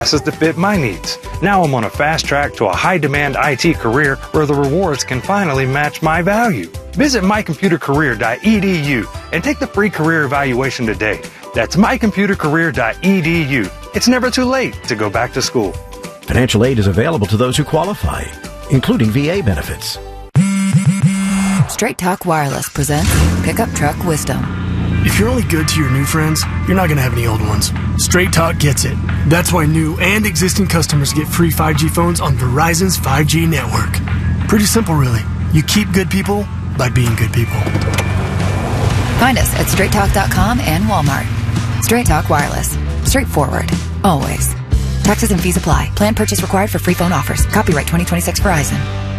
classes to fit my needs. Now I'm on a fast track to a high-demand IT career where the rewards can finally match my value. Visit mycomputercareer.edu and take the free career evaluation today. That's mycomputercareer.edu. It's never too late to go back to school. Financial aid is available to those who qualify, including VA benefits. Straight Talk Wireless presents Pickup Truck Wisdom. If you're only good to your new friends, you're not going to have any old ones. Straight Talk gets it. That's why new and existing customers get free 5G phones on Verizon's 5G network. Pretty simple, really. You keep good people by being good people. Find us at straighttalk.com and Walmart. Straight Talk Wireless. Straightforward. Always. Taxes and fees apply. Plan purchase required for free phone offers. Copyright 2026 Verizon.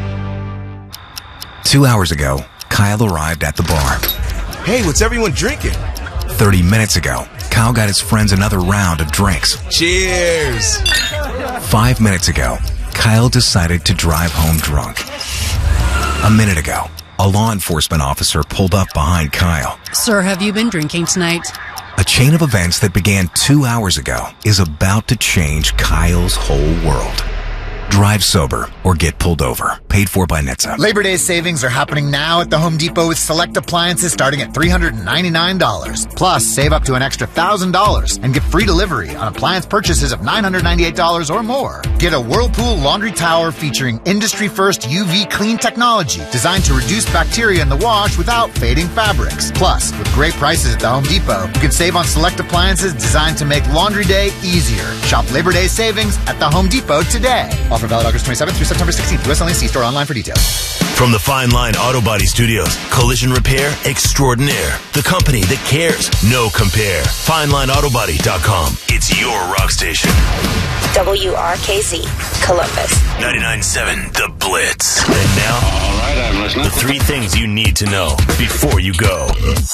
2 hours ago, Kyle arrived at the bar. Hey, what's everyone drinking? 30 minutes ago, Kyle got his friends another round of drinks. Cheers! 5 minutes ago, Kyle decided to drive home drunk. A minute ago, a law enforcement officer pulled up behind Kyle. Sir, have you been drinking tonight? A chain of events that began 2 hours ago is about to change Kyle's whole world. Drive sober or get pulled over. Paid for by NHTSA. Labor Day savings are happening now at the Home Depot with select appliances starting at $399. Plus, save up to an extra $1,000 and get free delivery on appliance purchases of $998 or more. Get a Whirlpool laundry tower featuring industry-first UV clean technology designed to reduce bacteria in the wash without fading fabrics. Plus, with great prices at the Home Depot, you can save on select appliances designed to make laundry day easier. Shop Labor Day savings at the Home Depot today. Offer valid August 27th through September 16th. U.S. only. See store online for details. From the Fine Line Auto Body Studios, Collision Repair Extraordinaire. The company that cares. No compare. FineLineAutoBody.com. It's your rock station. WRKZ, Columbus. 99.7 The Blitz. And now, all right, I'm listening. The three things you need to know before you go.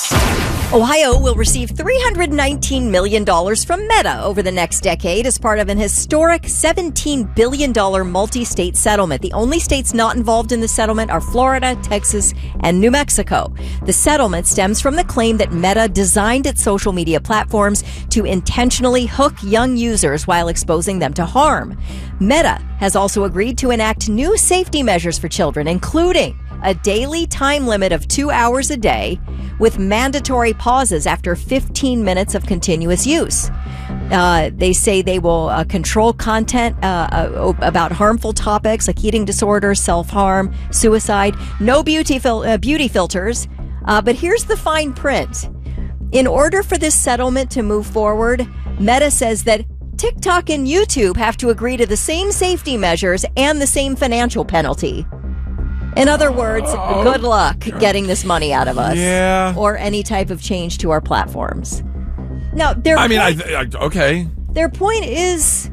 Ohio will receive $319 million from Meta over the next decade as part of an historic $17 billion multi-state settlement. The only states not involved in the settlement are Florida, Texas, and New Mexico. The settlement stems from the claim that Meta designed its social media platforms to intentionally hook young users while exposing them to harm. Meta has also agreed to enact new safety measures for children, including a daily time limit of 2 hours a day with mandatory pauses after 15 minutes of continuous use. They say they will control content about harmful topics like eating disorders, self-harm, suicide, no beauty filters. But here's the fine print. In order for this settlement to move forward, Meta says that TikTok and YouTube have to agree to the same safety measures and the same financial penalty. In other words, good luck getting this money out of us. Yeah. Or any type of change to our platforms. Now, okay. Their point is,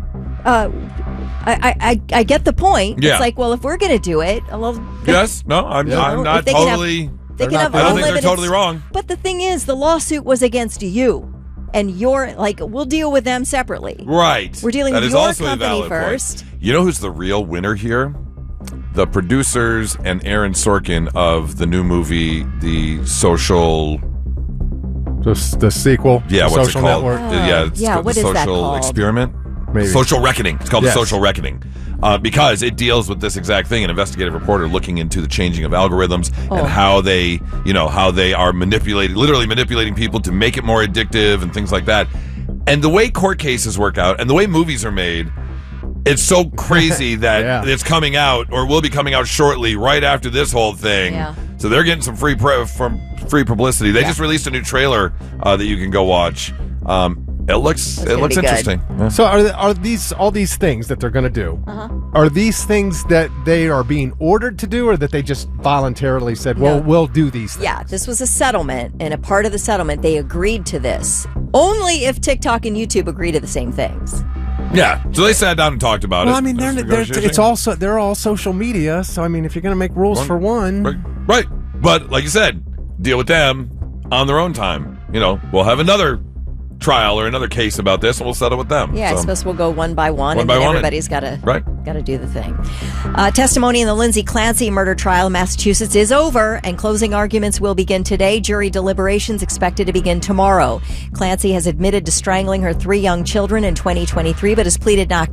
I get the point. Yeah. It's like, well, if we're going to do it, well, yes, no, I'm not totally. They can have I don't think they're unlimited. totally wrong. But the thing is, the lawsuit was against you. And you're like, we'll deal with them separately. Right. We're dealing that with is your also company a valid first. Point. You know who's the real winner here? The producers and Aaron Sorkin of the new movie, The Social... The sequel? Yeah, what's Social it called? Network? It's called what The is that Social called? Experiment? Maybe. Social Reckoning. It's called Yes. The Social Reckoning. Because it deals with this exact thing, an investigative reporter looking into the changing of algorithms and how they are literally manipulating people to make it more addictive and things like that. And the way court cases work out and the way movies are made, it's so crazy that it's coming out or will be coming out shortly, right after this whole thing. Yeah. So they're getting some free publicity. They just released a new trailer that you can go watch. It looks interesting. Yeah. So are these all these things that they're going to do? Are these things that they are being ordered to do, or that they just voluntarily said, "Well, we'll do these things"? Yeah, this was a settlement, and a part of the settlement, they agreed to this. Only if TikTok and YouTube agree to the same things. Yeah, so they sat down and talked about it. Well, I mean, they're all social media. So I mean, if you're going to make rules for one, right? But like you said, deal with them on their own time. We'll have another trial or another case about this, and we'll settle with them. Yeah, I suppose we'll go one by one, and then everybody's got to... Right. Got to do the thing. Testimony in the Lindsay Clancy murder trial in Massachusetts is over, and closing arguments will begin today. Jury deliberations expected to begin tomorrow. Clancy has admitted to strangling her 3 young children in 2023, but has pleaded not